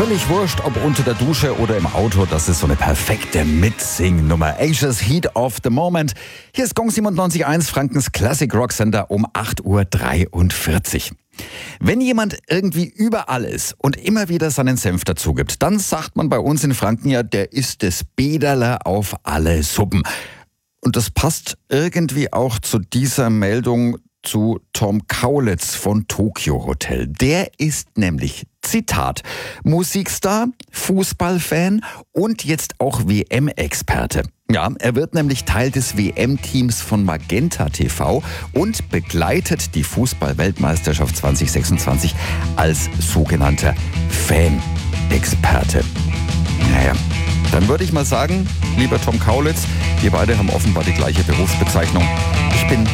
Völlig wurscht, ob unter der Dusche oder im Auto, das ist so eine perfekte Mitsing-Nummer. Asia's Heat of the Moment. Hier ist Gong 97.1, Frankens Classic Rock Sender um 8.43 Uhr. Wenn jemand irgendwie überall ist und immer wieder seinen Senf dazu gibt, dann sagt man bei uns in Franken ja, der ist das Bederler auf alle Suppen. Und das passt irgendwie auch zu dieser Meldung zu Tom Kaulitz von Tokyo Hotel. Der ist nämlich, Zitat, Musikstar, Fußballfan und jetzt auch WM-Experte. Ja, er wird nämlich Teil des WM-Teams von Magenta TV und begleitet die Fußball-Weltmeisterschaft 2026 als sogenannter Fan-Experte. Naja, dann würde ich mal sagen, lieber Tom Kaulitz, wir beide haben offenbar die gleiche Berufsbezeichnung. Ich bin